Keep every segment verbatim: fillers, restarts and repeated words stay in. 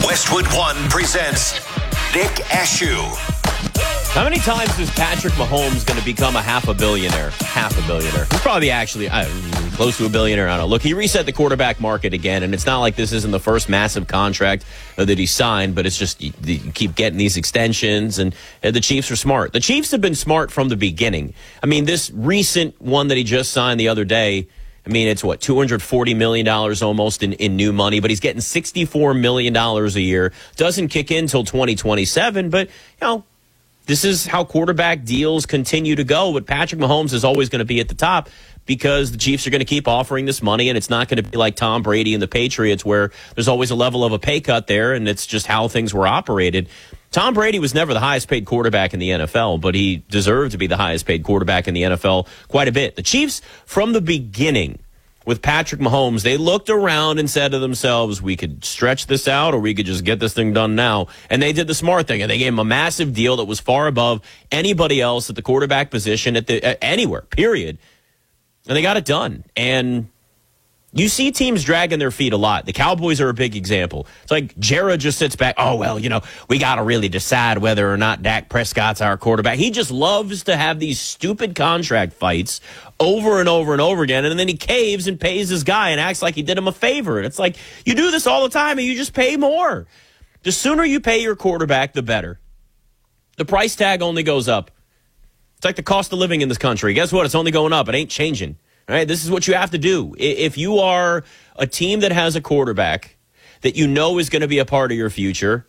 Westwood One presents Nick Ashew. How many times is Patrick Mahomes going to become a half a billionaire? Half a billionaire. He's probably actually I don't know, close to a billionaire. I don't know. Look, he reset the quarterback market again, and it's not like this isn't the first massive contract that he signed, but it's just you, you keep getting these extensions, and, and the Chiefs are smart. The Chiefs have been smart from the beginning. I mean, this recent one that he just signed the other day, I mean, it's what, two hundred forty million dollars almost in, in new money, but he's getting sixty-four million dollars a year. Doesn't kick in until twenty twenty-seven, but, you know, this is how quarterback deals continue to go. But Patrick Mahomes is always going to be at the top because the Chiefs are going to keep offering this money, and it's not going to be like Tom Brady and the Patriots where there's always a level of a pay cut there, and it's just how things were operated. Tom Brady was never the highest paid quarterback in the N F L, but he deserved to be the highest paid quarterback in the N F L quite a bit. The Chiefs, from the beginning, with Patrick Mahomes, they looked around and said to themselves, we could stretch this out or we could just get this thing done now. And they did the smart thing, and they gave him a massive deal that was far above anybody else at the quarterback position at the uh, anywhere, period. And they got it done. And you see teams dragging their feet a lot. The Cowboys are a big example. It's like Jared just sits back. Oh, well, you know, we got to really decide whether or not Dak Prescott's our quarterback. He just loves to have these stupid contract fights over and over and over again. And then he caves and pays his guy and acts like he did him a favor. And it's like, you do this all the time and you just pay more. The sooner you pay your quarterback, the better. The price tag only goes up. It's like the cost of living in this country. Guess what? It's only going up. It ain't changing. All right, this is what you have to do. If you are a team that has a quarterback that you know is going to be a part of your future,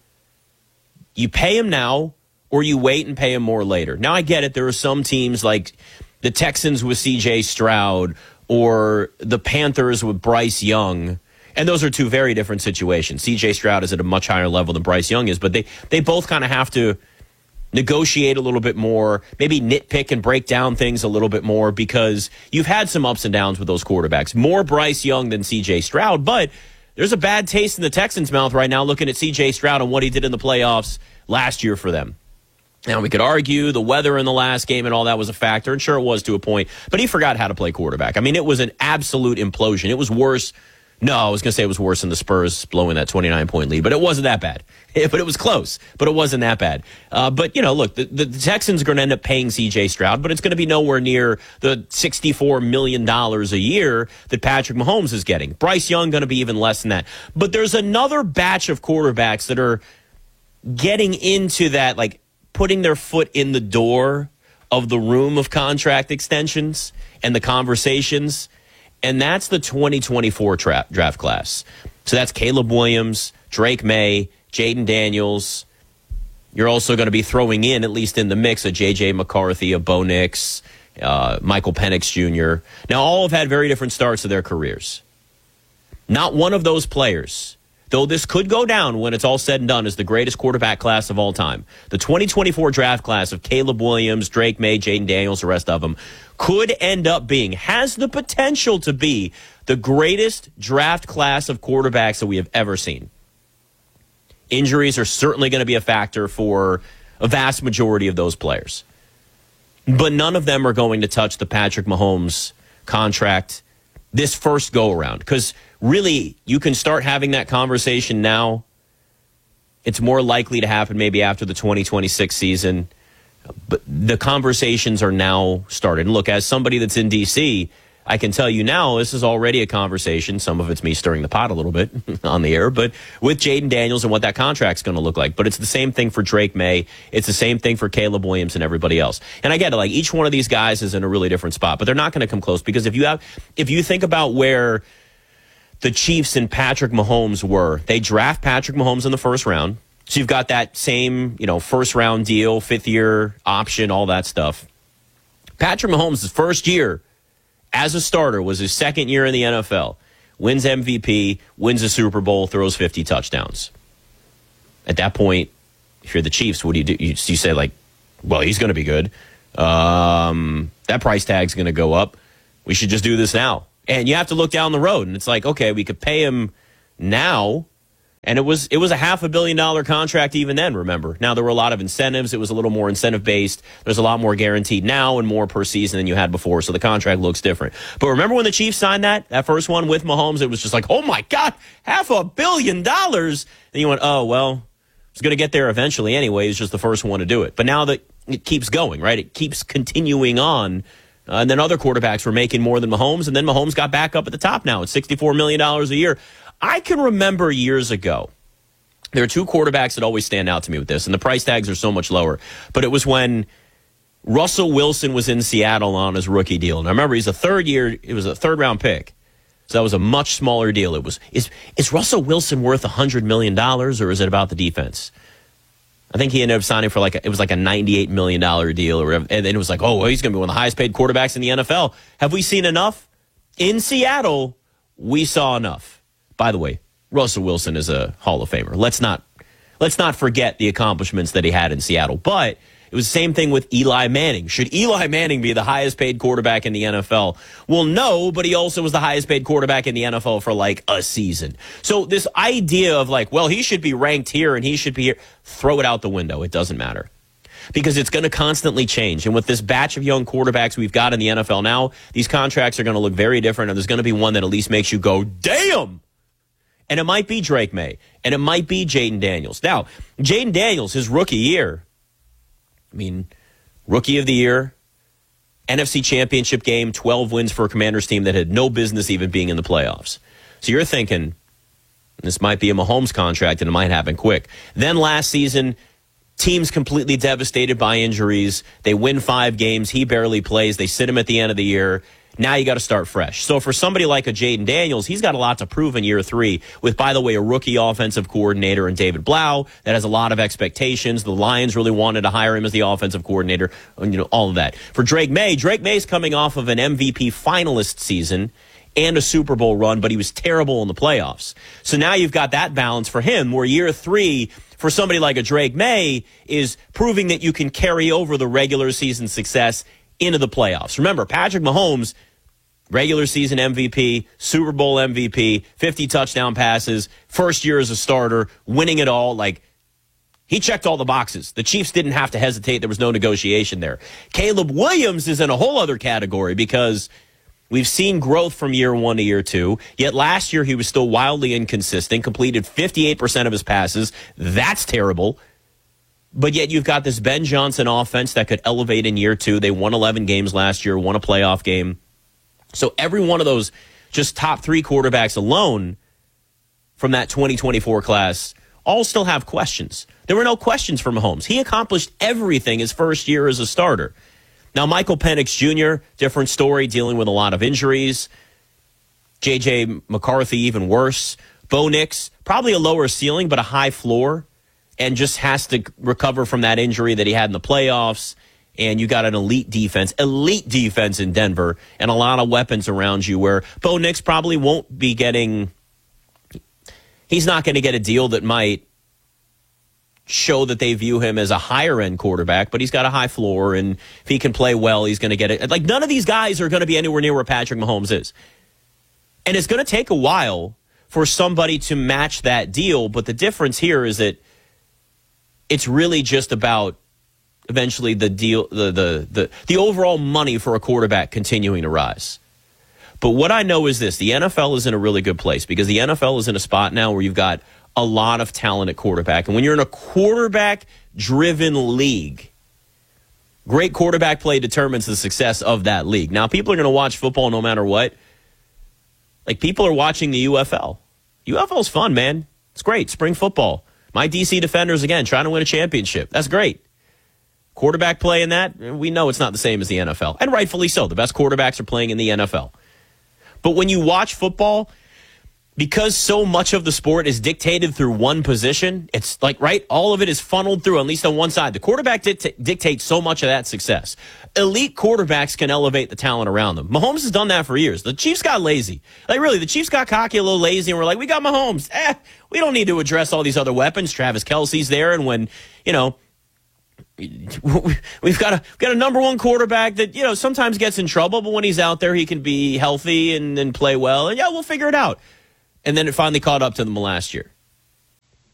you pay him now or you wait and pay him more later. Now, I get it. There are some teams like the Texans with C J Stroud or the Panthers with Bryce Young, and those are two very different situations. C J Stroud is at a much higher level than Bryce Young is, but they, they both kind of have to negotiate a little bit more, maybe nitpick and break down things a little bit more because you've had some ups and downs with those quarterbacks. More Bryce Young than C J Stroud, but there's a bad taste in the Texans' mouth right now looking at C J Stroud and what he did in the playoffs last year for them. Now, we could argue the weather in the last game and all that was a factor, and sure it was to a point, but he forgot how to play quarterback. I mean, it was an absolute implosion. It was worse. No, I was going to say it was worse than the Spurs blowing that twenty-nine point lead, but it wasn't that bad. But it was close, but it wasn't that bad. Uh, but, you know, look, the, the Texans are going to end up paying C J Stroud, but it's going to be nowhere near the sixty-four million dollars a year that Patrick Mahomes is getting. Bryce Young going to be even less than that. But there's another batch of quarterbacks that are getting into that, like putting their foot in the door of the room of contract extensions and the conversations. And that's the twenty twenty-four tra- draft class. So that's Caleb Williams, Drake May, Jaden Daniels. You're also going to be throwing in, at least in the mix, a J J McCarthy, a Bo Nix, uh, Michael Penix Junior Now, all have had very different starts to their careers. Not one of those players, though this could go down when it's all said and done, is the greatest quarterback class of all time. The twenty twenty-four draft class of Caleb Williams, Drake May, Jaden Daniels, the rest of them, could end up being, has the potential to be, the greatest draft class of quarterbacks that we have ever seen. Injuries are certainly going to be a factor for a vast majority of those players. But none of them are going to touch the Patrick Mahomes contract this first go-around. Because really, you can start having that conversation now. It's more likely to happen maybe after the twenty twenty-six season. But the conversations are now started. And look, as somebody that's in D C, I can tell you now, this is already a conversation. Some of it's me stirring the pot a little bit on the air, but with Jaden Daniels and what that contract's going to look like. But it's the same thing for Drake May. It's the same thing for Caleb Williams and everybody else. And I get it, like each one of these guys is in a really different spot, but they're not going to come close because if you have, if you think about where the Chiefs and Patrick Mahomes were, they draft Patrick Mahomes in the first round. So you've got that same, you know, first round deal, fifth year option, all that stuff. Patrick Mahomes' first year as a starter was his second year in the N F L. Wins M V P, wins a Super Bowl, throws fifty touchdowns. At that point, if you're the Chiefs, what do you do? You, you say like, well, he's going to be good. Um, that price tag's going to go up. We should just do this now. And you have to look down the road. And it's like, okay, we could pay him now And it was it was a half a billion dollar contract even then, remember. Now, there were a lot of incentives. It was a little more incentive-based. There's a lot more guaranteed now and more per season than you had before, so the contract looks different. But remember when the Chiefs signed that, that first one with Mahomes, it was just like, oh, my God, half a billion dollars. And you went, oh, well, it's going to get there eventually anyway. It's just the first one to do it. But now that it keeps going, right? It keeps continuing on. Uh, and then other quarterbacks were making more than Mahomes, and then Mahomes got back up at the top now. It's sixty-four million dollars a year. I can remember years ago, there are two quarterbacks that always stand out to me with this, and the price tags are so much lower. But it was when Russell Wilson was in Seattle on his rookie deal. And I remember he's a third year, it was a third round pick. So that was a much smaller deal. It was, is, is Russell Wilson worth one hundred million dollars, or is it about the defense? I think he ended up signing for like, a, it was like a ninety-eight million dollars deal, or whatever. And then it was like, oh, well, he's going to be one of the highest paid quarterbacks in the N F L. Have we seen enough? In Seattle, we saw enough. By the way, Russell Wilson is a Hall of Famer. Let's not let's not forget the accomplishments that he had in Seattle. But it was the same thing with Eli Manning. Should Eli Manning be the highest paid quarterback in the N F L? Well, no, but he also was the highest paid quarterback in the N F L for like a season. So this idea of like, well, he should be ranked here and he should be here, throw it out the window. It doesn't matter. Because it's going to constantly change. And with this batch of young quarterbacks we've got in the N F L now, these contracts are going to look very different, and there's going to be one that at least makes you go, damn! And it might be Drake May, and it might be Jayden Daniels. Now, Jayden Daniels, his rookie year, I mean, rookie of the year, N F C Championship game, twelve wins for a Commanders team that had no business even being in the playoffs. So you're thinking, this might be a Mahomes contract, and it might happen quick. Then last season, team's completely devastated by injuries. They win five games. He barely plays. They sit him at the end of the year. Now you got to start fresh. So for somebody like a Jayden Daniels, he's got a lot to prove in year three with, by the way, a rookie offensive coordinator in David Blau that has a lot of expectations. The Lions really wanted to hire him as the offensive coordinator, and, you know, all of that. For Drake May, Drake May's coming off of an M V P finalist season and a Super Bowl run, but he was terrible in the playoffs. So now you've got that balance for him, where year three for somebody like a Drake May is proving that you can carry over the regular season success into the playoffs. Remember, Patrick Mahomes, regular season M V P, Super Bowl M V P, fifty touchdown passes, first year as a starter, winning it all. Like, he checked all the boxes. The Chiefs didn't have to hesitate. There was no negotiation there. Caleb Williams is in a whole other category because we've seen growth from year one to year two, yet last year he was still wildly inconsistent, completed fifty-eight percent of his passes. That's terrible. But yet you've got this Ben Johnson offense that could elevate in year two. They won eleven games last year, won a playoff game. So every one of those just top three quarterbacks alone from that twenty twenty-four class all still have questions. There were no questions for Mahomes. He accomplished everything his first year as a starter. Now, Michael Penix Junior, different story, dealing with a lot of injuries. J J McCarthy, even worse. Bo Nix, probably a lower ceiling, but a high floor, and just has to recover from that injury that he had in the playoffs. And you got an elite defense, elite defense in Denver, and a lot of weapons around you, where Bo Nix probably won't be getting, he's not going to get a deal that might show that they view him as a higher-end quarterback, but he's got a high floor, and if he can play well, he's going to get it. Like, none of these guys are going to be anywhere near where Patrick Mahomes is. And it's going to take a while for somebody to match that deal, but the difference here is that it's really just about eventually the deal, the, the, the, the overall money for a quarterback continuing to rise. But what I know is this: the N F L is in a really good place, because the N F L is in a spot now where you've got a lot of talent at quarterback. And when you're in a quarterback-driven league, great quarterback play determines the success of that league. Now, people are going to watch football no matter what. Like, people are watching the U F L. U F L's fun, man. It's great. Spring football. My D C Defenders, again, trying to win a championship. That's great. Quarterback play in that, we know it's not the same as the N F L. And rightfully so. The best quarterbacks are playing in the N F L. But when you watch football, because so much of the sport is dictated through one position, it's like, right, all of it is funneled through, at least on one side. The quarterback dict- dictates so much of that success. Elite quarterbacks can elevate the talent around them. Mahomes has done that for years. The Chiefs got lazy. Like, really, the Chiefs got cocky, a little lazy, and we're like, we got Mahomes. Eh, we don't need to address all these other weapons. Travis Kelce's there, and when, you know, we've got a we've got a number one quarterback that, you know, sometimes gets in trouble, but when he's out there, he can be healthy and, and play well, and yeah, we'll figure it out. And then it finally caught up to them last year.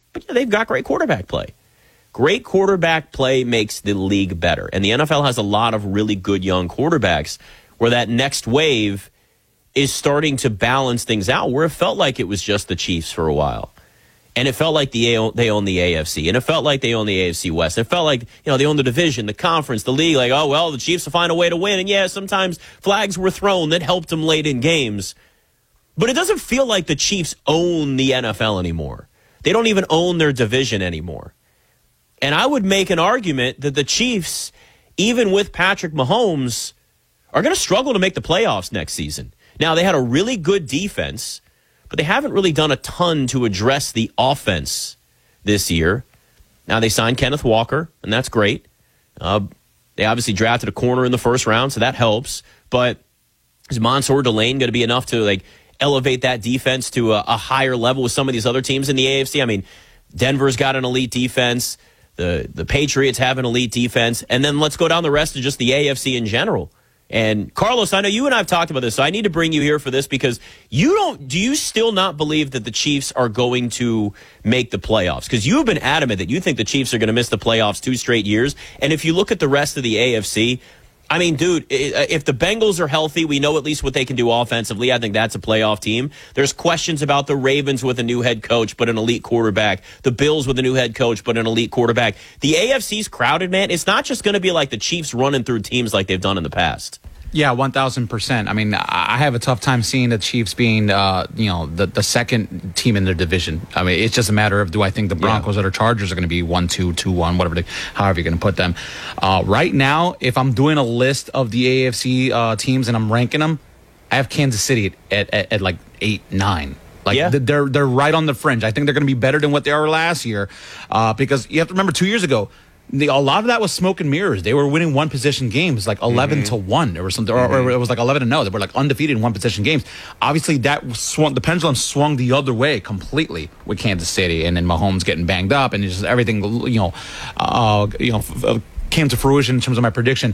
but yeah, they've got great quarterback play. Great quarterback play makes the league better. And the N F L has a lot of really good young quarterbacks where that next wave is starting to balance things out, where it felt like it was just the Chiefs for a while. And it felt like the A- they own the A F C. And it felt like they own the A F C West. It felt like, you know, they own the division, the conference, the league. Like, oh, well, the Chiefs will find a way to win. And, yeah, sometimes flags were thrown that helped them late in games. But it doesn't feel like the Chiefs own the N F L anymore. They don't even own their division anymore. And I would make an argument that the Chiefs, even with Patrick Mahomes, are going to struggle to make the playoffs next season. Now, they had a really good defense, but they haven't really done a ton to address the offense this year. Now, they signed Kenneth Walker, and that's great. Uh, they obviously drafted a corner in the first round, so that helps. But is Mansour Delane going to be enough to like elevate that defense to a, a higher level with some of these other teams in the A F C? I mean, Denver's got an elite defense. The the Patriots have an elite defense. And then let's go down the rest of just the A F C in general. And Carlos, I know you and I have talked about this, so I need to bring you here for this because you don't, do you still not believe that the Chiefs are going to make the playoffs? Because you've been adamant that you think the Chiefs are going to miss the playoffs two straight years. And if you look at the rest of the A F C, I mean, dude, if the Bengals are healthy, we know at least what they can do offensively. I think that's a playoff team. There's questions about the Ravens with a new head coach, but an elite quarterback. The Bills with a new head coach, but an elite quarterback. The A F C's crowded, man. It's not just going to be like the Chiefs running through teams like they've done in the past. Yeah, one thousand percent. I mean, I have a tough time seeing the Chiefs being, uh, you know, the, the second team in their division. I mean, it's just a matter of do I think the Broncos yeah. or the Chargers are going to be one, two, two, one, whatever, they, however you're going to put them. Uh, right now, if I'm doing a list of the A F C uh, teams and I'm ranking them, I have Kansas City at, at, at like eight, nine. Like yeah. they're they're right on the fringe. I think they're going to be better than what they were last year uh, because you have to remember two years ago, The, a lot of that was smoke and mirrors. They were winning one possession games, like eleven mm-hmm. to one, or something, or, or it was like eleven to no. They were like undefeated in one possession games. Obviously, that swung, the pendulum swung the other way completely with Kansas City, and then Mahomes getting banged up, and just everything, you know, uh, you know, f- came to fruition in terms of my prediction.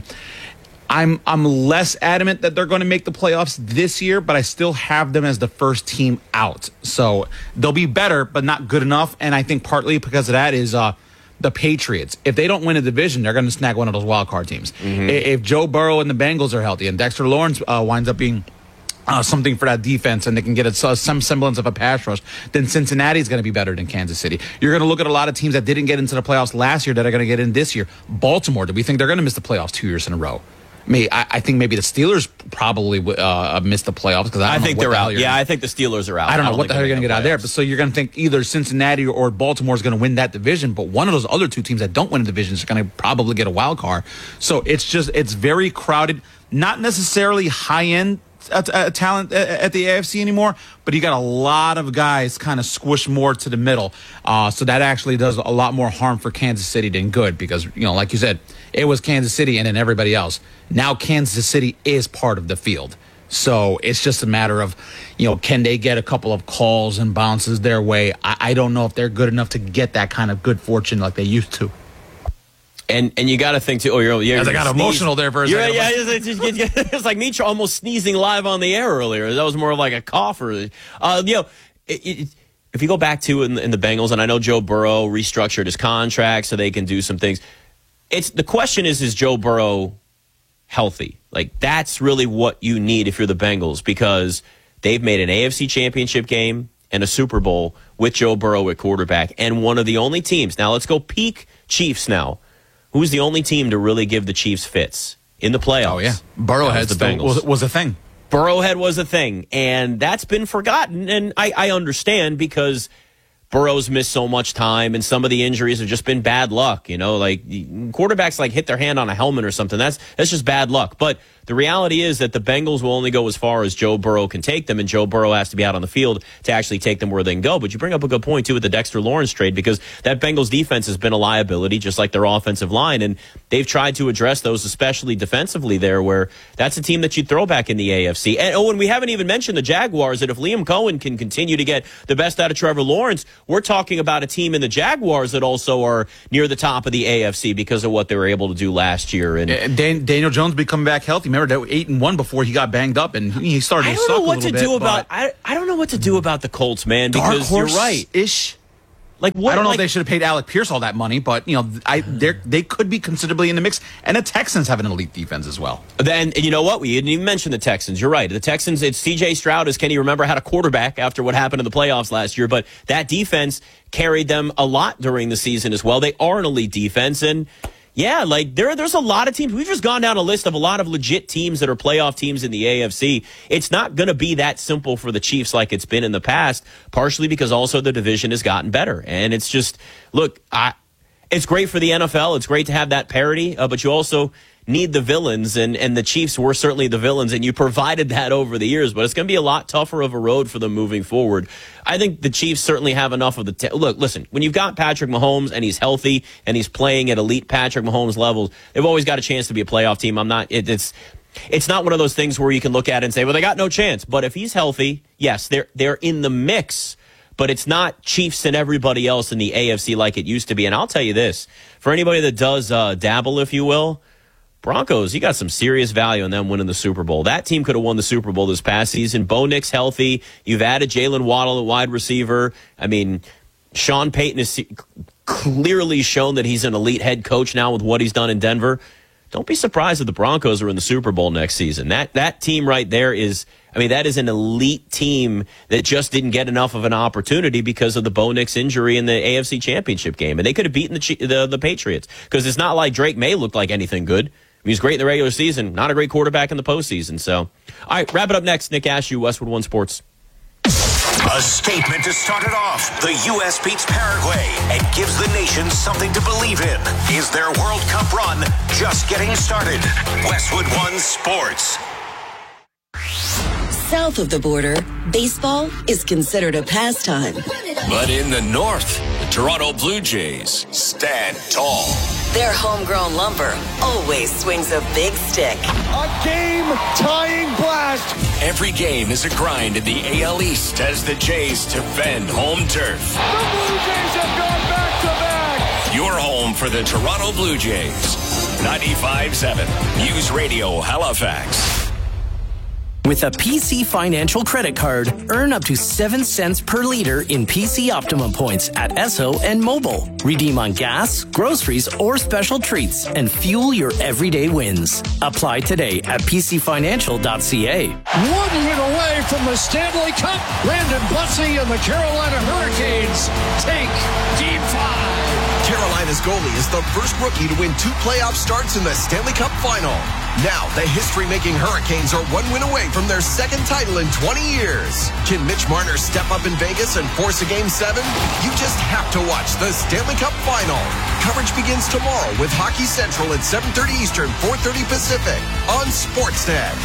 I'm I'm less adamant that they're going to make the playoffs this year, but I still have them as the first team out. So they'll be better, but not good enough. And I think partly because of that is. Uh, The Patriots, if they don't win a division, they're going to snag one of those wild card teams. Mm-hmm. If Joe Burrow and the Bengals are healthy and Dexter Lawrence uh, winds up being uh, something for that defense and they can get a, some semblance of a pass rush, then Cincinnati is going to be better than Kansas City. You're going to look at a lot of teams that didn't get into the playoffs last year that are going to get in this year. Baltimore, do we think they're going to miss the playoffs two years in a row? I mean, I, I think maybe the Steelers probably uh, missed the playoffs because I, I think they're out. The yeah, I think the Steelers are out. I don't know I don't what the hell you're going to get out of there. But so you're going to think either Cincinnati or Baltimore is going to win that division, but one of those other two teams that don't win the division is going to probably get a wild card. So it's just it's very crowded, not necessarily high end uh, uh, talent at the A F C anymore, but you got a lot of guys kind of squished more to the middle. Uh, so that actually does a lot more harm for Kansas City than good because, you know, like you said, it was Kansas City and then everybody else. Now Kansas City is part of the field. So it's just a matter of, you know, can they get a couple of calls and bounces their way? I, I don't know if they're good enough to get that kind of good fortune like they used to. And and you got to think too. Oh, you're, you're As I got sneeze. emotional there for a second. Yeah, it's, it's, it's like me almost sneezing live on the air earlier. That was more of like a cough. Or, uh, you know, it, it, if you go back to in, in the Bengals, and I know Joe Burrow restructured his contract so they can do some things. It's the question is, is Joe Burrow healthy? Like that's really what you need if you're the Bengals because they've made an A F C championship game and a Super Bowl with Joe Burrow at quarterback and one of the only teams. Now let's go peak Chiefs now. Who's the only team to really give the Chiefs fits in the playoffs? Oh, yeah. Burrowhead the Bengals. Was, was a thing. Burrowhead was a thing, and that's been forgotten. And I, I understand because Burrow's missed so much time, and some of the injuries have just been bad luck. You know, like quarterbacks like hit their hand on a helmet or something. That's that's just bad luck. But the reality is that the Bengals will only go as far as Joe Burrow can take them, and Joe Burrow has to be out on the field to actually take them where they can go. But you bring up a good point, too, with the Dexter Lawrence trade, because that Bengals defense has been a liability, just like their offensive line, and they've tried to address those, especially defensively there, where that's a team that you throw back in the A F C. And, oh, and we haven't even mentioned the Jaguars, that if Liam Cohen can continue to get the best out of Trevor Lawrence, we're talking about a team in the Jaguars that also are near the top of the A F C because of what they were able to do last year. And Dan, Daniel Jones be coming back healthy. Remember, they were eight and one before he got banged up, and he started I to don't suck know what a little to do bit, about. I, I don't know what to do about the Colts, man. Because dark horse you're right. Ish. Like what? I don't know like, if they should have paid Alec Pierce all that money, but you know, I they they could be considerably in the mix. And the Texans have an elite defense as well. Then and you know what? We didn't even mention the Texans. You're right. The Texans. It's C J Stroud, as Kenny remember, had a quarterback after what happened in the playoffs last year, but that defense carried them a lot during the season as well. They are an elite defense, and yeah, like there, there's a lot of teams. We've just gone down a list of a lot of legit teams that are playoff teams in the A F C. It's not going to be that simple for the Chiefs like it's been in the past, partially because also the division has gotten better. And it's just, look, I, it's great for the N F L. It's great to have that parity, uh, but you also need the villains, and, and the Chiefs were certainly the villains, and you provided that over the years, but it's going to be a lot tougher of a road for them moving forward. I think the Chiefs certainly have enough of the... Te- Look, listen, when you've got Patrick Mahomes and he's healthy and he's playing at elite Patrick Mahomes levels, they've always got a chance to be a playoff team. I'm not... It, it's... It's not one of those things where you can look at it and say, well, they got no chance. But if he's healthy, yes, they're they're in the mix. But it's not Chiefs and everybody else in the A F C like it used to be. And I'll tell you this, for anybody that does uh, dabble, if you will, Broncos, you got some serious value in them winning the Super Bowl. That team could have won the Super Bowl this past season. Bo Nix healthy. You've added Jalen Waddle at wide receiver. I mean, Sean Payton has clearly shown that he's an elite head coach now with what he's done in Denver. Don't be surprised if the Broncos are in the Super Bowl next season. That that team right there is, I mean, that is an elite team that just didn't get enough of an opportunity because of the Bo Nix injury in the A F C Championship game. And they could have beaten the the, the Patriots, because it's not like Drake May looked like anything good. I mean, he's great in the regular season, not a great quarterback in the postseason. So, all right, wrap it up next. Nick Ashew, Westwood One Sports. A statement to start it off. The U S beats Paraguay and gives the nation something to believe in. Is their World Cup run just getting started? Westwood One Sports. South of the border, baseball is considered a pastime. But in the north, the Toronto Blue Jays stand tall. Their homegrown lumber always swings a big stick. A game-tying blast. Every game is a grind in the A L East as the Jays defend home turf. The Blue Jays have gone back-to-back. Your home for the Toronto Blue Jays. ninety-five seven News Radio Halifax. With a P C Financial credit card, earn up to seven cents per liter in P C Optimum points at Esso and Mobile. Redeem on gas, groceries, or special treats and fuel your everyday wins. Apply today at p c financial dot c a. One win away from the Stanley Cup. Brandon Bussey and the Carolina Hurricanes take Game five. Carolina's goalie is the first rookie to win two playoff starts in the Stanley Cup Final. Now, the history-making Hurricanes are one win away from their second title in twenty years. Can Mitch Marner step up in Vegas and force a Game seven? You just have to watch the Stanley Cup Final. Coverage begins tomorrow with Hockey Central at seven thirty Eastern, four thirty Pacific on Sportsnet.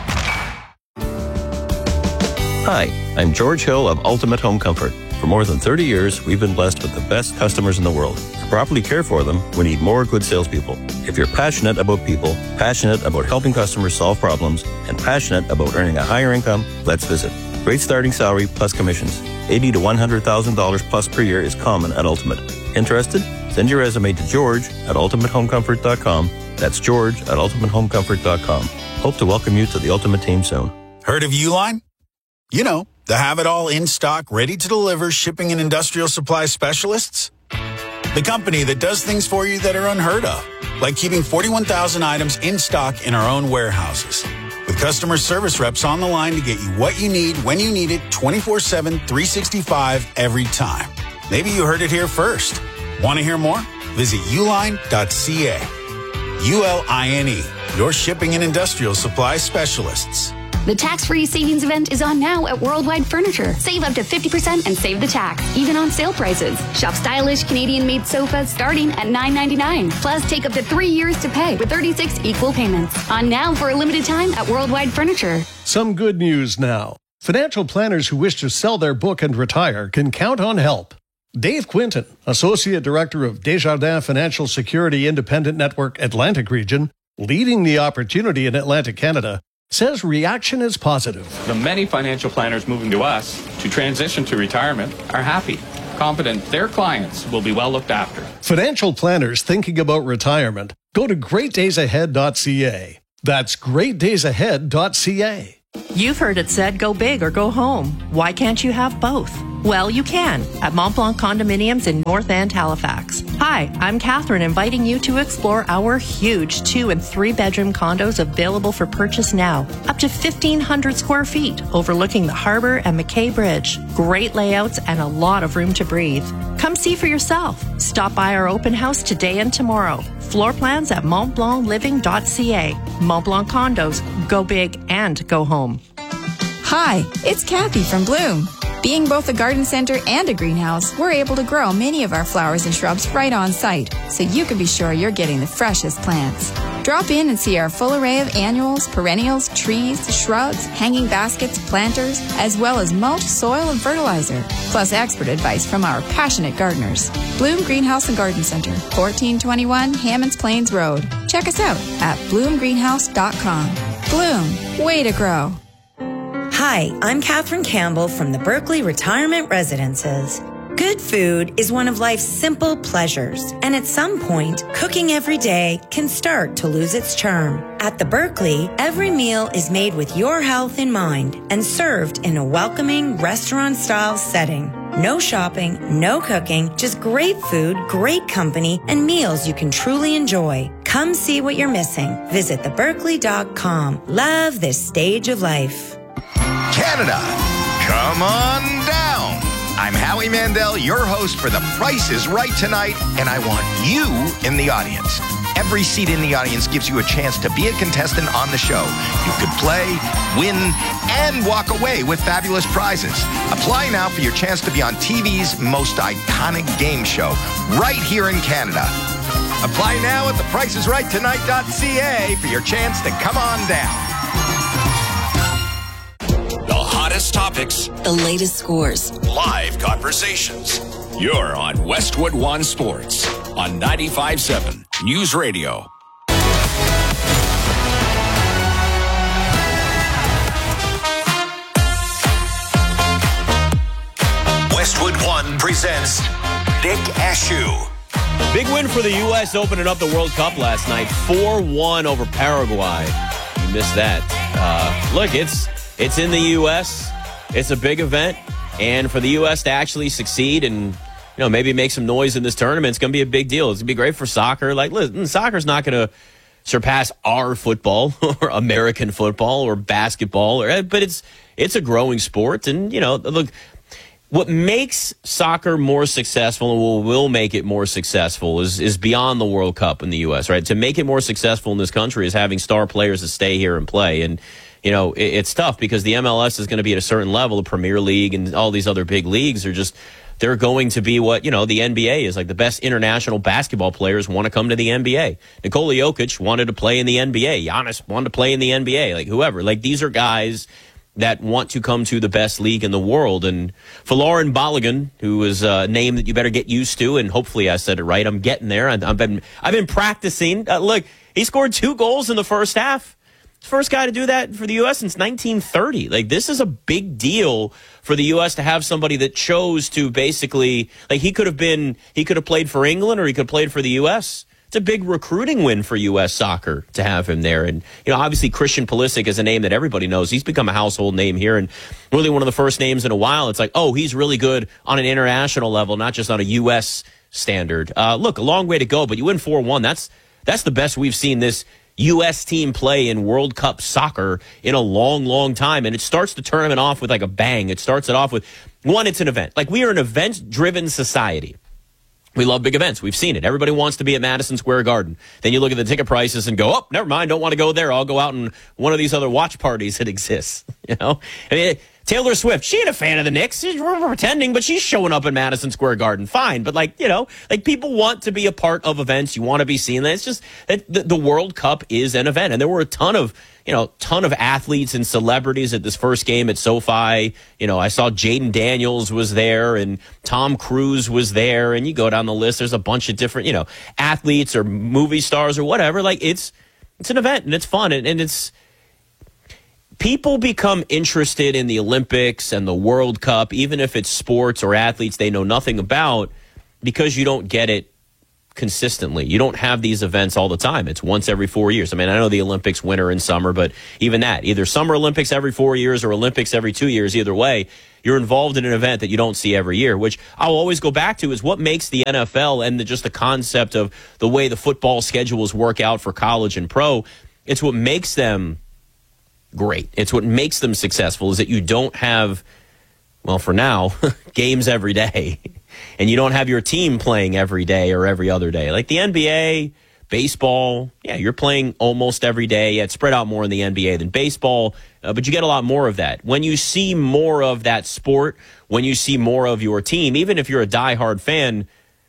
Hi, I'm George Hill of Ultimate Home Comfort. For more than thirty years, we've been blessed with the best customers in the world. To properly care for them, we need more good salespeople. If you're passionate about people, passionate about helping customers solve problems, and passionate about earning a higher income, let's visit. Great starting salary plus commissions. eighty thousand to one hundred thousand dollars plus per year is common at Ultimate. Interested? Send your resume to George at ultimate home comfort dot com. That's George at ultimate home comfort dot com. Hope to welcome you to the Ultimate team soon. Heard of Uline? You know, the have-it-all in-stock, ready-to-deliver shipping and industrial supply specialists? The company that does things for you that are unheard of, like keeping forty-one thousand items in stock in our own warehouses. With customer service reps on the line to get you what you need, when you need it, twenty-four seven, three sixty-five, every time. Maybe you heard it here first. Want to hear more? Visit uline dot c a. U L I N E, your shipping and industrial supply specialists. The tax-free savings event is on now at Worldwide Furniture. Save up to fifty percent and save the tax, even on sale prices. Shop stylish Canadian-made sofas starting at nine ninety-nine. Plus, take up to three years to pay with thirty-six equal payments. On now for a limited time at Worldwide Furniture. Some good news now. Financial planners who wish to sell their book and retire can count on help. Dave Quinton, Associate Director of Desjardins Financial Security Independent Network Atlantic Region, leading the opportunity in Atlantic Canada, says reaction is positive. The many financial planners moving to us to transition to retirement are happy, confident their clients will be well looked after. Financial planners thinking about retirement, go to great days ahead dot c a. That's great days ahead dot c a. You've heard it said, go big or go home. Why can't you have both? Well, you can at Mont Blanc Condominiums in North End, Halifax. Hi, I'm Catherine, inviting you to explore our huge two and three bedroom condos available for purchase now. Up to fifteen hundred square feet, overlooking the harbor and McKay Bridge. Great layouts and a lot of room to breathe. Come see for yourself. Stop by our open house today and tomorrow. Floor plans at mont blanc living dot c a. Mont Blanc Condos. Go big and go home. Hi, it's Kathy from Bloom. Being both a garden center and a greenhouse, we're able to grow many of our flowers and shrubs right on site, so you can be sure you're getting the freshest plants. Drop in and see our full array of annuals, perennials, trees, shrubs, hanging baskets, planters, as well as mulch, soil, and fertilizer, plus expert advice from our passionate gardeners. Bloom Greenhouse and Garden Center, fourteen twenty-one Hammonds Plains Road. Check us out at bloom greenhouse dot com. Bloom, way to grow. Hi, I'm Catherine Campbell from the Berkeley Retirement Residences. Good food is one of life's simple pleasures, and at some point, cooking every day can start to lose its charm. At the Berkeley, every meal is made with your health in mind and served in a welcoming restaurant-style setting. No shopping, no cooking, just great food, great company, and meals you can truly enjoy. Come see what you're missing. Visit the berkeley dot com. Love this stage of life. Canada, come on down. I'm Howie Mandel, your host for The Price is Right tonight, and I want you in the audience. Every seat in the audience gives you a chance to be a contestant on the show. You could play, win, and walk away with fabulous prizes. Apply now for your chance to be on T V's most iconic game show, right here in Canada. Apply now at the price is right tonight dot c a for your chance to come on down. The hottest topics, the latest scores, live conversations. You're on Westwood One Sports on ninety-five point seven News Radio. Westwood One presents Nick Ashew. Big win for the U S opening up the World Cup last night, four one over Paraguay. You missed that. Uh, look, it's it's in the U S. It's a big event, and for the U S to actually succeed and, you know, maybe make some noise in this tournament, it's going to be a big deal. It's going to be great for soccer. Like, listen, soccer's not going to surpass our football or American football or basketball, or, but it's it's a growing sport, and, you know, look. What makes soccer more successful and will, will make it more successful is, is beyond the World Cup in the U S, right? To make it more successful in this country is having star players to stay here and play. And, you know, it, it's tough because the M L S is going to be at a certain level. The Premier League and all these other big leagues are just, they're going to be what, you know, the N B A is. Like, the best international basketball players want to come to the N B A. Nikola Jokic wanted to play in the N B A. Giannis wanted to play in the N B A. Like, whoever. Like, these are guys that want to come to the best league in the world. And Folarin Balogun, who is a name that you better get used to, and hopefully I said it right. I'm getting there. I've been I've been practicing. Uh, look, he scored two goals in the first half. First guy to do that for the U S since nineteen thirty. Like, this is a big deal for the U S to have somebody that chose to basically, like, he could have been, he could have played for England or he could have played for the U S. It's a big recruiting win for U S soccer to have him there. And, you know, obviously Christian Pulisic is a name that everybody knows. He's become a household name here and really one of the first names in a while. It's like, oh, he's really good on an international level, not just on a U S standard. Uh, look, a long way to go, but you win four one. That's, that's the best we've seen this U S team play in World Cup soccer in a long, long time. And it starts the tournament off with like a bang. It starts it off with, one, it's an event. Like, we are an event-driven society. We love big events. We've seen it. Everybody wants to be at Madison Square Garden. Then you look at the ticket prices and go, oh, never mind, don't want to go there. I'll go out in one of these other watch parties that exists. You know, I mean, Taylor Swift, she ain't a fan of the Knicks. She's pretending, but she's showing up in Madison Square Garden. Fine. But, like, you know, like, people want to be a part of events. You want to be seen. It's just that the, the World Cup is an event. And there were a ton of, you know, ton of athletes and celebrities at this first game at SoFi. You know, I saw Jaden Daniels was there and Tom Cruise was there. And you go down the list, there's a bunch of different, you know, athletes or movie stars or whatever. Like, it's, it's an event and it's fun. And, and it's, people become interested in the Olympics and the World Cup, even if it's sports or athletes they know nothing about, because you don't get it consistently. You don't have these events all the time. It's once every four years. I mean, I know the Olympics winter and summer, but even that, either Summer Olympics every four years or Olympics every two years, either way, you're involved in an event that you don't see every year, which I'll always go back to is what makes the N F L and the, just the concept of the way the football schedules work out for college and pro. It's what makes them great. It's what makes them successful is that you don't have, well, for now, games every day. And you don't have your team playing every day or every other day. Like the N B A, baseball, yeah, you're playing almost every day. Yeah, it's spread out more in the N B A than baseball, uh, but you get a lot more of that. When you see more of that sport, when you see more of your team, even if you're a diehard fan,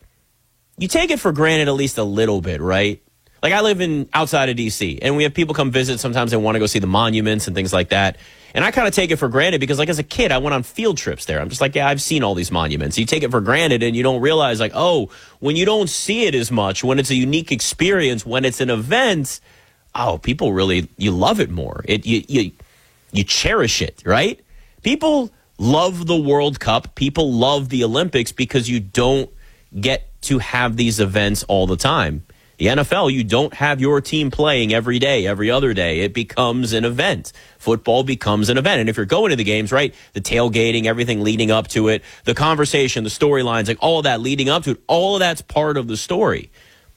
you take it for granted at least a little bit, right? Like I live in outside of D C, and we have people come visit. Sometimes they want to go see the monuments and things like that. And I kind of take it for granted because, like, as a kid, I went on field trips there. I'm just like, yeah, I've seen all these monuments. You take it for granted, and you don't realize, like, oh, when you don't see it as much, when it's a unique experience, when it's an event, oh, people really, you love it more. It you you you cherish it, right? People love the World Cup. People love the Olympics because you don't get to have these events all the time. The N F L, you don't have your team playing every day, every other day. It becomes an event. Football becomes an event. And if you're going to the games, right, the tailgating, everything leading up to it, the conversation, the storylines, like all of that leading up to it, all of that's part of the story.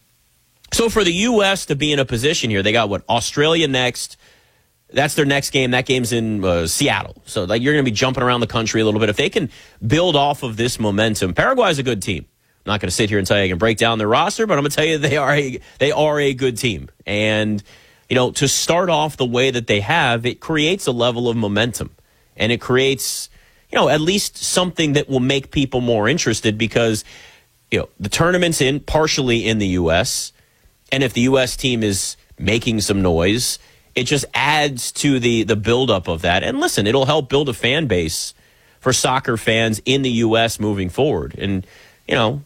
So for the U S to be in a position here, they got, what, Australia next. That's their next game. That game's in uh, Seattle. So like you're going to be jumping around the country a little bit. If they can build off of this momentum, Paraguay's a good team. I'm not going to sit here and tell you I can break down their roster, but I'm going to tell you they are a, they are a good team. And, you know, to start off the way that they have, it creates a level of momentum. And it creates, you know, at least something that will make people more interested because, you know, the tournament's in partially in the U S. And if the U S team is making some noise, it just adds to the, the buildup of that. And listen, it'll help build a fan base for soccer fans in the U S moving forward. And, you know,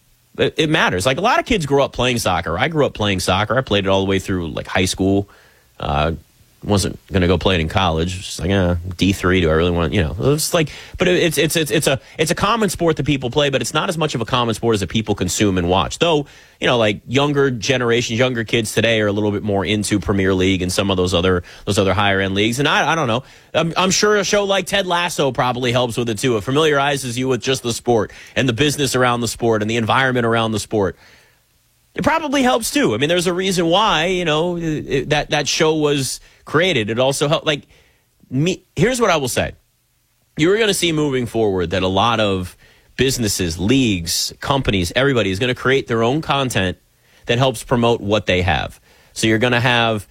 it matters. Like a lot of kids grow up playing soccer. I grew up playing soccer. I played it all the way through like high school. Uh, wasn't going to go play it in college. Just like, uh, D three. Do I really want? You know, it's like, but it's it's it's it's a it's a common sport that people play, but it's not as much of a common sport as that people consume and watch. Though, you know, like younger generations, younger kids today are a little bit more into Premier League and some of those other those other higher end leagues. And I I don't know. I'm, I'm sure a show like Ted Lasso probably helps with it too. It familiarizes you with just the sport and the business around the sport and the environment around the sport. It probably helps too. I mean, there's a reason why, you know, it, that that show was created. It also helped. Like, me. Here's what I will say: you're going to see moving forward that a lot of businesses, leagues, companies, everybody is going to create their own content that helps promote what they have. So you're going to have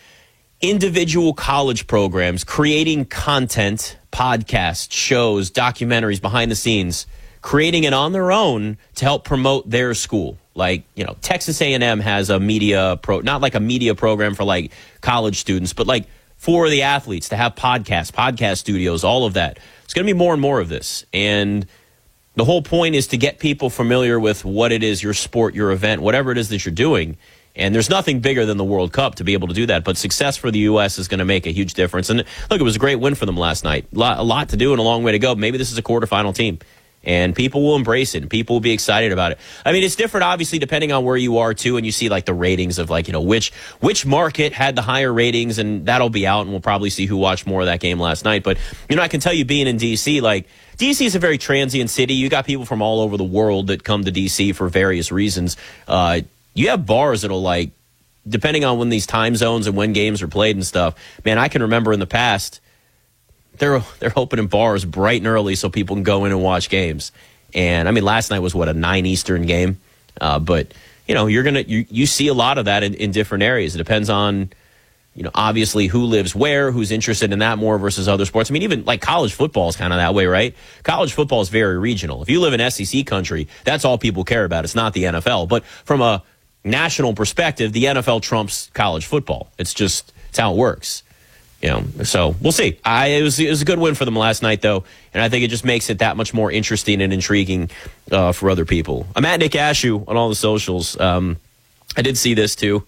individual college programs creating content, podcasts, shows, documentaries, behind the scenes, creating it on their own to help promote their school. Like, you know, Texas A and M has a media pro, not like a media program for like college students, but like for the athletes to have podcasts, podcast studios, all of that. It's going to be more and more of this. And the whole point is to get people familiar with what it is, your sport, your event, whatever it is that you're doing. And there's nothing bigger than the World Cup to be able to do that. But success for the U S is going to make a huge difference. And look, it was a great win for them last night. A lot, a lot to do and a long way to go. Maybe this is a quarterfinal team. And people will embrace it, and people will be excited about it. I mean, it's different, obviously, depending on where you are, too, and you see, like, the ratings of, like, you know, which which market had the higher ratings, and that'll be out, and we'll probably see who watched more of that game last night. But, you know, I can tell you, being in D C, like, D C is a very transient city. You got people from all over the world that come to D C for various reasons. Uh, you have bars that'll, like, depending on when these time zones and when games are played and stuff, man, I can remember in the past, They're they're opening bars bright and early so people can go in and watch games. And I mean, last night was what, a nine Eastern game, uh, but you know you're gonna you, you see a lot of that in, in different areas. It depends on, you know, obviously who lives where, who's interested in that more versus other sports. I mean, even like college football is kind of that way, right? College football is very regional. If you live in S E C country, that's all people care about. It's not the N F L. But from a national perspective, the N F L trumps college football. It's just it's how it works. You know, so we'll see. I, it was it was a good win for them last night, though, and I think it just makes it that much more interesting and intriguing uh, for other people. I'm at Nick Ashew on all the socials. Um, I did see this too.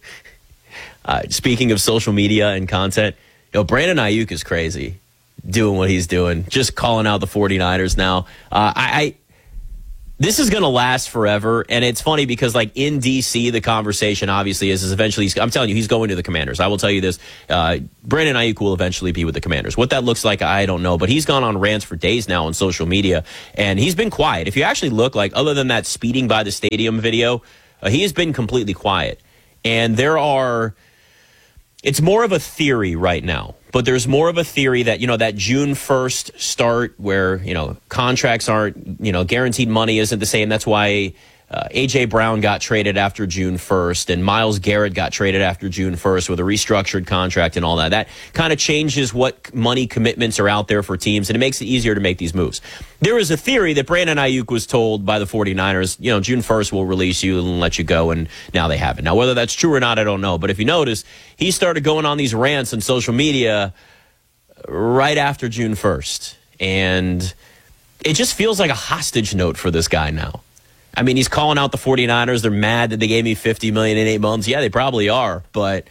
Uh, speaking of social media and content, you know, Brandon Ayuk is crazy doing what he's doing, just calling out the 49ers now. Uh, I, I This is going to last forever, and it's funny because, like, in D C, the conversation obviously is, is eventually, I'm telling you, he's going to the Commanders. I will tell you this, uh, Brandon Ayuk will eventually be with the Commanders. What that looks like, I don't know, but he's gone on rants for days now on social media, and he's been quiet. If you actually look, like, other than that speeding by the stadium video, uh, he has been completely quiet. And there are, it's more of a theory right now. But there's more of a theory that, you know, that June first start where, you know, contracts aren't, you know, guaranteed money isn't the same. That's why uh, A J. Brown got traded after June first and Myles Garrett got traded after June first with a restructured contract and all that. That kind of changes what money commitments are out there for teams, and it makes it easier to make these moves. There is a theory that Brandon Ayuk was told by the 49ers, you know, June first will release you and let you go, and now they haven't. Now, whether that's true or not, I don't know. But if you notice, he started going on these rants on social media right after June first. And it just feels like a hostage note for this guy now. I mean, he's calling out the 49ers. They're mad that they gave me fifty million dollars in eight months. Yeah, they probably are. But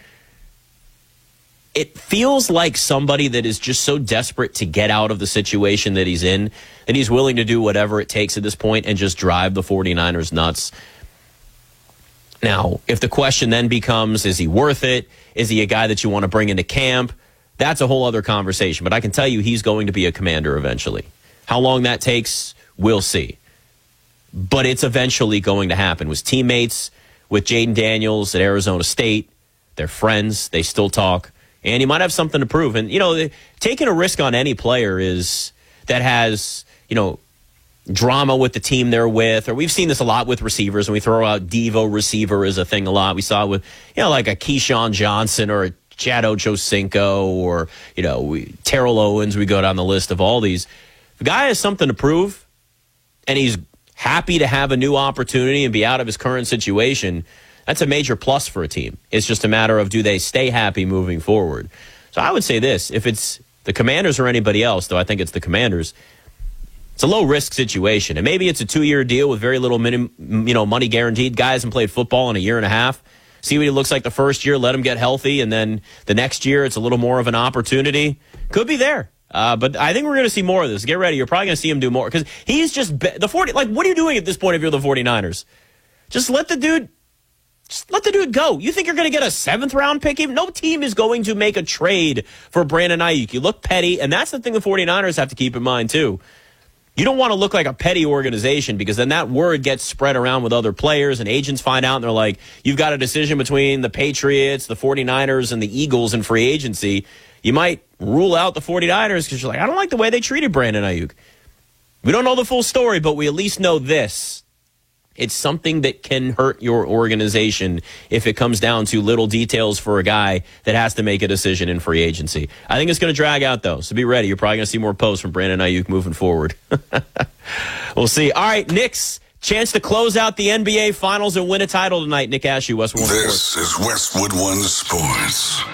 it feels like somebody that is just so desperate to get out of the situation that he's in that he's willing to do whatever it takes at this point and just drive the 49ers nuts. Now, if the question then becomes, is he worth it? Is he a guy that you want to bring into camp? That's a whole other conversation. But I can tell you he's going to be a Commander eventually. How long that takes, we'll see. But it's eventually going to happen. With teammates, with Jaden Daniels at Arizona State, they're friends, they still talk, and he might have something to prove. And, you know, taking a risk on any player is that has, you know, drama with the team they're with, or we've seen this a lot with receivers, and we throw out Devo receiver as a thing a lot. We saw it with, you know, like a Keyshawn Johnson or a Chad Ochocinco or, you know, we, Terrell Owens. We go down the list of all these. If a guy has something to prove, and he's happy to have a new opportunity and be out of his current situation, that's a major plus for a team. It's just a matter of, do they stay happy moving forward? So I would say this, if it's the Commanders or anybody else, though I think it's the Commanders, it's a low-risk situation. And maybe it's a two-year deal with very little minim, you know, money guaranteed. Guy hasn't played football in a year and a half. See what he looks like the first year, let him get healthy, and then the next year it's a little more of an opportunity. Could be there. Uh, but I think we're going to see more of this. Get ready. You're probably going to see him do more. Because he's just, be- the forty. Like, what are you doing at this point if you're the 49ers? Just let the dude, just let the dude go. You think you're going to get a seventh round pick? No team is going to make a trade for Brandon Ayuk. You look petty, and that's the thing the 49ers have to keep in mind, too. You don't want to look like a petty organization, because then that word gets spread around with other players, and agents find out, and they're like, you've got a decision between the Patriots, the 49ers, and the Eagles in free agency. You might rule out the 49ers because you're like, I don't like the way they treated Brandon Ayuk. We don't know the full story, but we at least know this. It's something that can hurt your organization if it comes down to little details for a guy that has to make a decision in free agency. I think it's going to drag out, though, so be ready. You're probably going to see more posts from Brandon Ayuk moving forward. We'll see. All right, Knicks, chance to close out the N B A Finals and win a title tonight. Nick Ashew, Westwood One Sports. This is Westwood One Sports.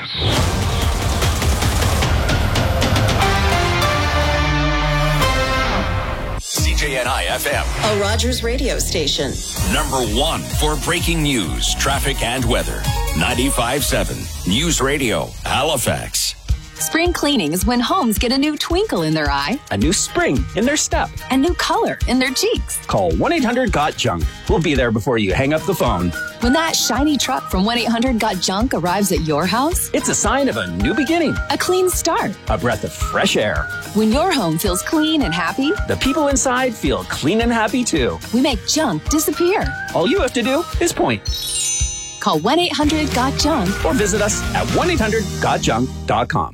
C J N I F M, a Rogers radio station. Number one for breaking news, traffic, and weather. ninety-five point seven News Radio, Halifax. Spring cleaning is when homes get a new twinkle in their eye, a new spring in their step, a new color in their cheeks. Call one eight hundred got junk. We'll be there before you hang up the phone. When that shiny truck from one eight hundred got junk arrives at your house, it's a sign of a new beginning, a clean start, a breath of fresh air. When your home feels clean and happy, the people inside feel clean and happy too. We make junk disappear. All you have to do is point. Call one eight hundred got junk or visit us at one eight hundred got junk dot com.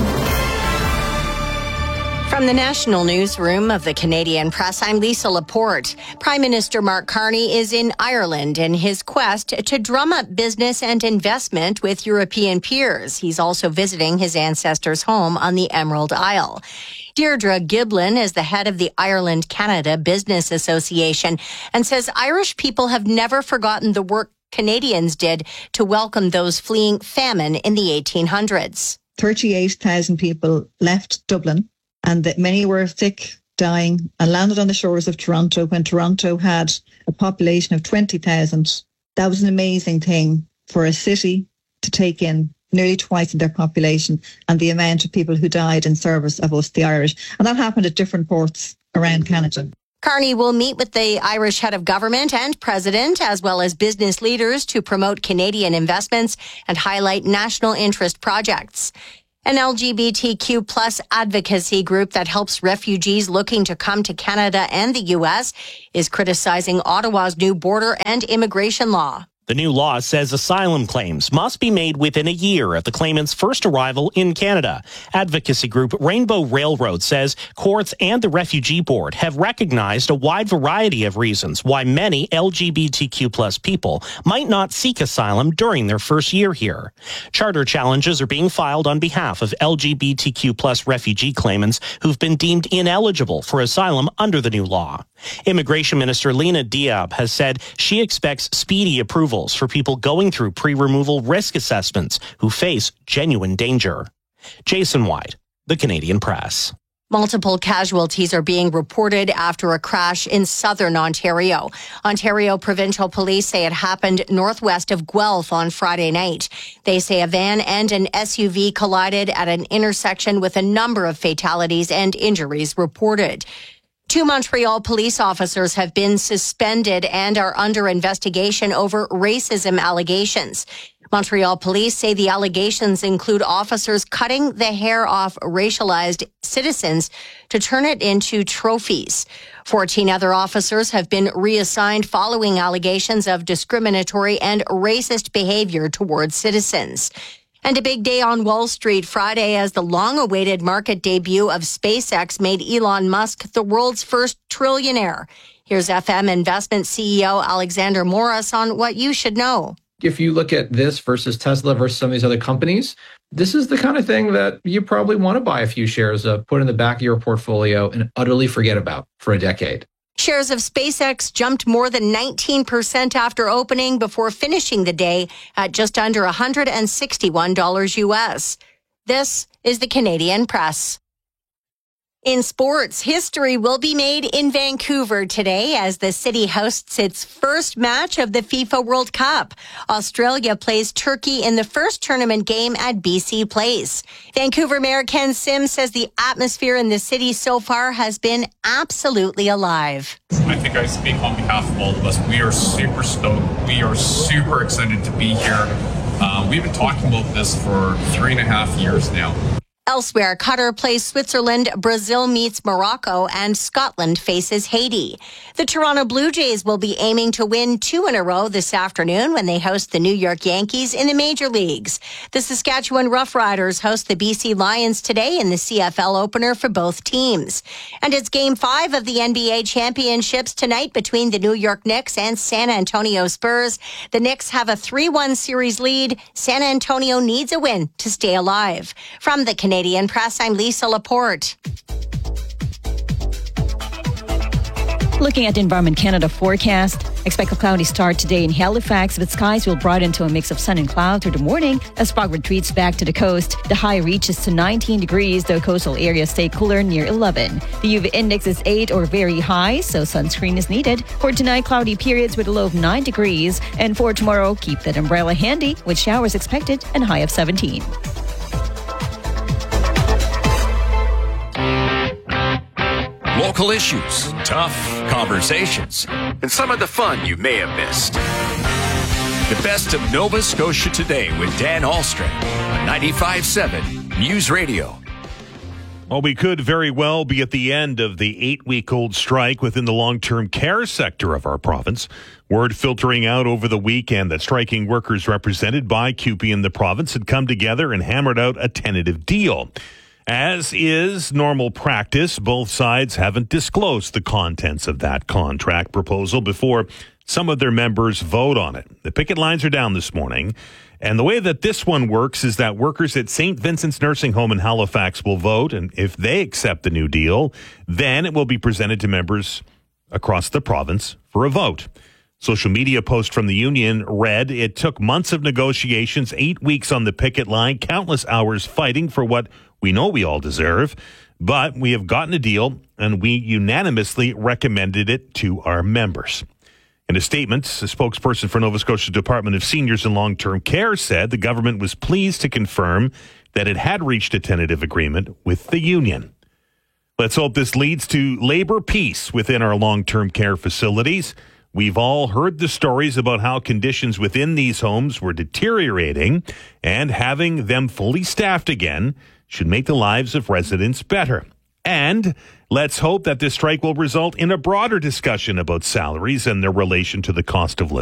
From the National Newsroom of the Canadian Press, I'm Lisa Laporte. Prime Minister Mark Carney is in Ireland in his quest to drum up business and investment with European peers. He's also visiting his ancestors' home on the Emerald Isle. Deirdre Giblin is the head of the Ireland-Canada Business Association and says Irish people have never forgotten the work Canadians did to welcome those fleeing famine in the eighteen hundreds. thirty-eight thousand people left Dublin, and that many were sick, dying, and landed on the shores of Toronto when Toronto had a population of twenty thousand. That was an amazing thing for a city to take in nearly twice their population and the amount of people who died in service of us, the Irish. And that happened at different ports around Canada. Carney will meet with the Irish head of government and president, as well as business leaders, to promote Canadian investments and highlight national interest projects. An L G B T Q plus advocacy group that helps refugees looking to come to Canada and the U S is criticizing Ottawa's new border and immigration law. The new law says asylum claims must be made within a year of the claimant's first arrival in Canada. Advocacy group Rainbow Railroad says courts and the Refugee Board have recognized a wide variety of reasons why many L G B T Q plus people might not seek asylum during their first year here. Charter challenges are being filed on behalf of L G B T Q plus refugee claimants who've been deemed ineligible for asylum under the new law. Immigration Minister Lena Diab has said she expects speedy approval for people going through pre-removal risk assessments who face genuine danger. Jason White, The Canadian Press. Multiple casualties are being reported after a crash in southern Ontario. Ontario Provincial Police say it happened northwest of Guelph on Friday night. They say a van and an S U V collided at an intersection with a number of fatalities and injuries reported. Two Montreal police officers have been suspended and are under investigation over racism allegations. Montreal police say the allegations include officers cutting the hair off racialized citizens to turn it into trophies. Fourteen other officers have been reassigned following allegations of discriminatory and racist behavior towards citizens. And a big day on Wall Street Friday as the long-awaited market debut of SpaceX made Elon Musk the world's first trillionaire. Here's F M Investment C E O Alexander Morris on what you should know. If you look at this versus Tesla versus some of these other companies, this is the kind of thing that you probably want to buy a few shares of, put in the back of your portfolio, and utterly forget about for a decade. Shares of SpaceX jumped more than nineteen percent after opening before finishing the day at just under one hundred sixty-one dollars U S. This is the Canadian Press. In sports, history will be made in Vancouver today as the city hosts its first match of the FIFA World Cup. Australia plays Turkey in the first tournament game at B C Place. Vancouver Mayor Ken Sims says the atmosphere in the city so far has been absolutely alive. I think I speak on behalf of all of us. We are super stoked. We are super excited to be here. Uh, we've been talking about this for three and a half years now. Elsewhere, Qatar plays Switzerland, Brazil meets Morocco, and Scotland faces Haiti. The Toronto Blue Jays will be aiming to win two in a row this afternoon when they host the New York Yankees in the major leagues. The Saskatchewan Roughriders host the B C Lions today in the C F L opener for both teams. And it's Game five of the N B A Championships tonight between the New York Knicks and San Antonio Spurs. The Knicks have a three one series lead. San Antonio needs a win to stay alive. From the Canadian Canadian Press, I'm Lisa Laporte. Looking at the Environment Canada forecast, expect a cloudy start today in Halifax, but skies will broaden to a mix of sun and cloud through the morning as fog retreats back to the coast. The high reaches to nineteen degrees, though coastal areas stay cooler near eleven. The U V index is eight or very high, so sunscreen is needed. For tonight, cloudy periods with a low of nine degrees. And for tomorrow, keep that umbrella handy with showers expected and high of seventeen. Local issues, tough conversations, and some of the fun you may have missed. The best of Nova Scotia Today with Dan Ahlstrom on ninety-five point seven News Radio. Well, we could very well be at the end of the eight-week-old strike within the long-term care sector of our province. Word filtering out over the weekend that striking workers represented by C U P E in the province had come together and hammered out a tentative deal. As is normal practice, both sides haven't disclosed the contents of that contract proposal before some of their members vote on it. The picket lines are down this morning, and the way that this one works is that workers at Saint Vincent's Nursing Home in Halifax will vote, and if they accept the new deal, then it will be presented to members across the province for a vote. Social media post from the union read, "It took months of negotiations, eight weeks on the picket line, countless hours fighting for what we know we all deserve, but we have gotten a deal and we unanimously recommended it to our members." In a statement, a spokesperson for Nova Scotia Department of Seniors and Long-Term Care said the government was pleased to confirm that it had reached a tentative agreement with the union. Let's hope this leads to labor peace within our long-term care facilities. We've all heard the stories about how conditions within these homes were deteriorating, and having them fully staffed again should make the lives of residents better. And let's hope that this strike will result in a broader discussion about salaries and their relation to the cost of living.